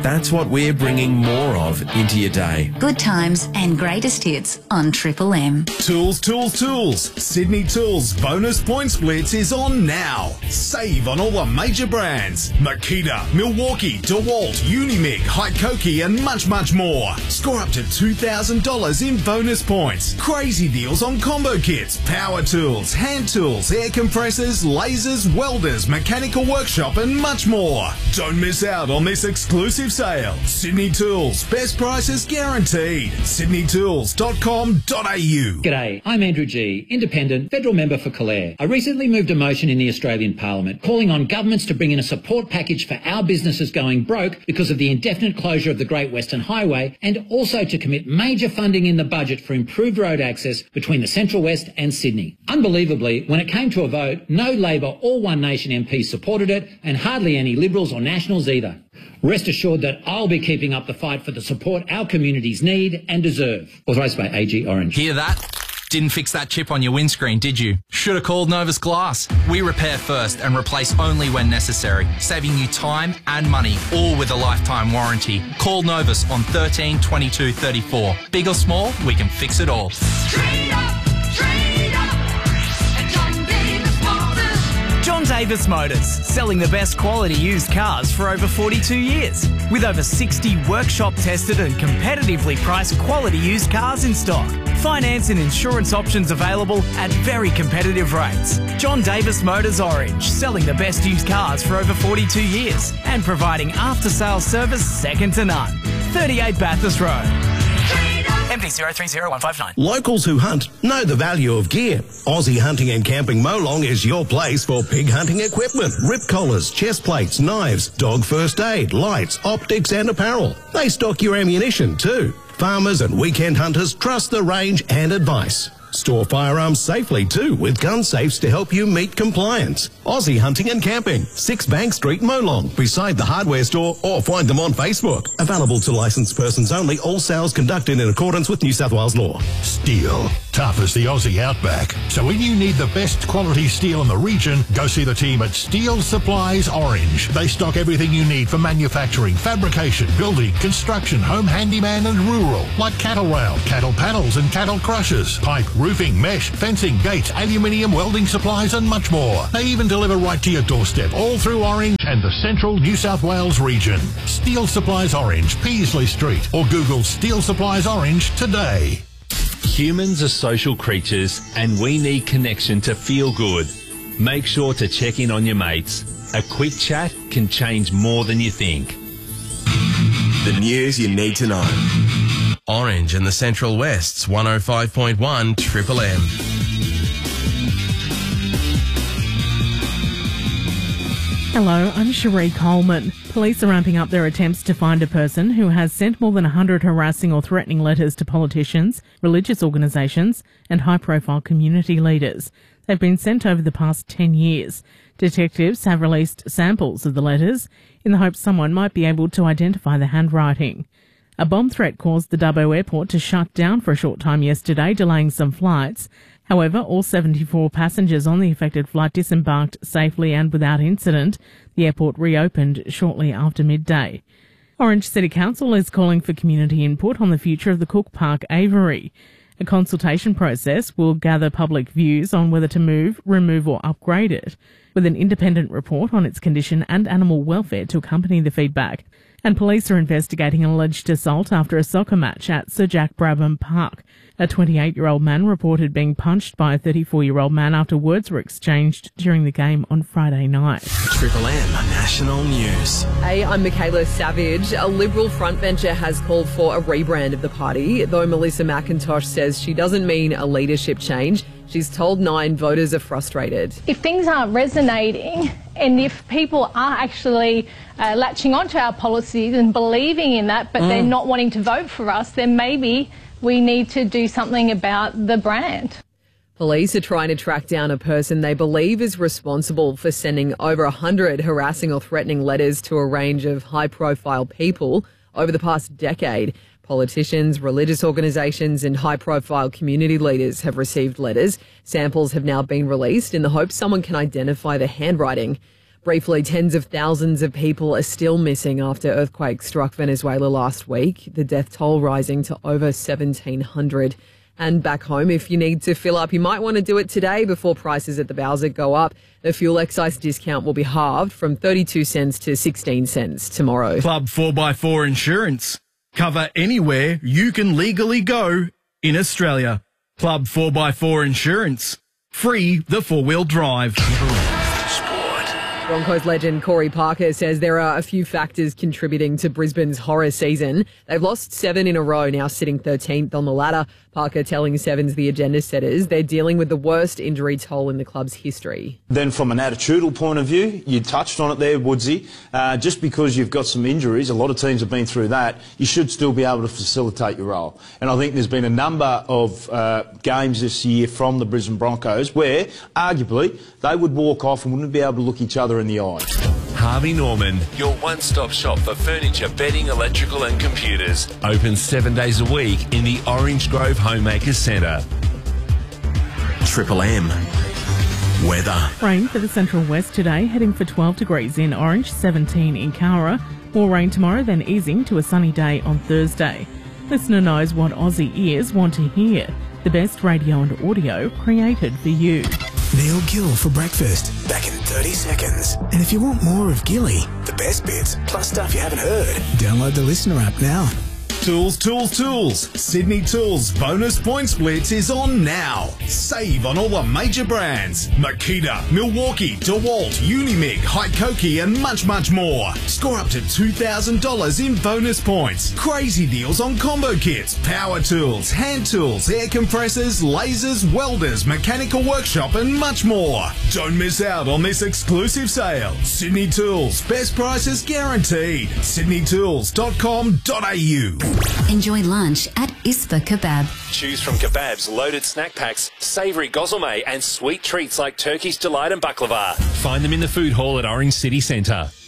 That's what we're bringing more of into your day. Good times and greatest hits on Triple M. Tools, tools, tools. Sydney Tools bonus points blitz is on now. Save on all the major brands. Makita, Milwaukee, DeWalt, Unimig, Hykoki and much, much more. Score up to $2,000 in bonus points. Crazy deals on combo kits, power tools, hand tools, air compressors, lasers, welders, mechanical workshop and much more. Don't miss out on this exclusive sale. Sydney Tools, best prices guaranteed. sydneytools.com.au. G'day, I'm Andrew G, independent federal member for Calare. I recently moved a motion in the Australian Parliament calling on governments to bring in a support package for our businesses going broke because of the indefinite closure of the Great Western Highway, and also to commit major funding in the budget for improved road access between the Central West and Sydney. Unbelievably, when it came to a vote, no Labor or One Nation MPs supported it, and hardly any Liberals or Nationals either. Rest assured that I'll be keeping up the fight for the support our communities need and deserve. Authorised by AG Orange. Hear that? Didn't fix that chip on your windscreen, did you? Should have called Novus Glass. We repair first and replace only when necessary, saving you time and money, all with a lifetime warranty. Call Novus on 13 22 34. Big or small, we can fix it all. Trade up at John Davis Motors. John Davis Motors, selling the best quality used cars for over 42 years. With over 60 workshop-tested and competitively priced quality used cars in stock. Finance and insurance options available at very competitive rates. John Davis Motors Orange, selling the best used cars for over 42 years and providing after-sales service second to none. 38 Bathurst Road. MD 030159. Locals who hunt know the value of gear. Aussie Hunting and Camping Molong is your place for pig hunting equipment, rip collars, chest plates, knives, dog first aid, lights, optics and apparel. They stock your ammunition too. Farmers and weekend hunters trust the range and advice. Store firearms safely too with gun safes to help you meet compliance. Aussie Hunting and Camping, 6 Bank Street, Molong, beside the hardware store, or find them on Facebook. Available to licensed persons only, all sales conducted in accordance with New South Wales law. Steel, tough as the Aussie outback. So when you need the best quality steel in the region, go see the team at Steel Supplies Orange. They stock everything you need for manufacturing, fabrication, building, construction, home handyman and rural, like cattle rail, cattle panels and cattle crushers, pipe, roofing, mesh, fencing, gates, aluminium, welding supplies and much more. They even deliver right to your doorstep, all through Orange and the central New South Wales region. Steel Supplies Orange, Peasley Street, or Google Steel Supplies Orange today. Humans are social creatures and we need connection to feel good. Make sure to check in on your mates. A quick chat can change more than you think. The news you need to know. Orange and the Central West's 105.1 Triple M. Hello, I'm Cherie Coleman. Police are ramping up their attempts to find a person who has sent more than 100 harassing or threatening letters to politicians, religious organisations and high-profile community leaders. They've been sent over the past 10 years. Detectives have released samples of the letters in the hope someone might be able to identify the handwriting. A bomb threat caused the Dubbo airport to shut down for a short time yesterday, delaying some flights. However, all 74 passengers on the affected flight disembarked safely and without incident. The airport reopened shortly after midday. Orange City Council is calling for community input on the future of the Cook Park Aviary. A consultation process will gather public views on whether to move, remove or upgrade it, with an independent report on its condition and animal welfare to accompany the feedback. And police are investigating an alleged assault after a soccer match at Sir Jack Brabham Park. A 28-year-old man reported being punched by a 34-year-old man after words were exchanged during the game on Friday night. Triple M National News. Hey, I'm Michaela Savage. A Liberal frontbencher has called for a rebrand of the party, though Melissa McIntosh says she doesn't mean a leadership change. She's told Nine voters are frustrated. If things aren't resonating and if people are actually latching onto our policies and believing in that, but they're not wanting to vote for us, then maybe we need to do something about the brand. Police are trying to track down a person they believe is responsible for sending over 100 harassing or threatening letters to a range of high-profile people over the past decade. Politicians, religious organisations and high-profile community leaders have received letters. Samples have now been released in the hope someone can identify the handwriting. Briefly, tens of thousands of people are still missing after earthquakes struck Venezuela last week, the death toll rising to over 1,700. And back home, if you need to fill up, you might want to do it today before prices at the Bowser go up. The fuel excise discount will be halved from 32 cents to 16 cents tomorrow. Club 4x4 Insurance. Cover anywhere you can legally go in Australia. Club 4x4 Insurance. Free the four-wheel drive. Broncos legend Corey Parker says there are a few factors contributing to Brisbane's horror season. They've lost 7 in a row, now sitting 13th on the ladder. Parker telling Sevens the agenda setters they're dealing with the worst injury toll in the club's history. Then from an attitudinal point of view, you touched on it there, Woodsy. Just because you've got some injuries, a lot of teams have been through that, you should still be able to facilitate your role. And I think there's been a number of games this year from the Brisbane Broncos where, arguably, they would walk off and wouldn't be able to look each other in the eye. Harvey Norman, your one-stop shop for furniture, bedding, electrical and computers. Open 7 days a week in the Orange Grove Homemakers Centre. Triple M. Weather. Rain for the central west today, heading for 12 degrees in Orange, 17 in Cowra. More rain tomorrow, then easing to a sunny day on Thursday. Listener knows what Aussie ears want to hear. The best radio and audio created for you. Neil Gill for breakfast. Back in 30 seconds. And if you want more of Gilly, the best bits, plus stuff you haven't heard, download the Listener app now. Tools, tools, tools. Sydney Tools bonus point splits is on now. Save on all the major brands. Makita, Milwaukee, DeWalt, Unimig, Hykoki and much, much more. Score up to $2,000 in bonus points. Crazy deals on combo kits, power tools, hand tools, air compressors, lasers, welders, mechanical workshop and much more. Don't miss out on this exclusive sale. Sydney Tools, best prices guaranteed. sydneytools.com.au. Enjoy lunch at Isfa Kebab. Choose from kebabs, loaded snack packs, savoury gozleme and sweet treats like Turkish delight and baklava. Find them in the food hall at Orange City Centre.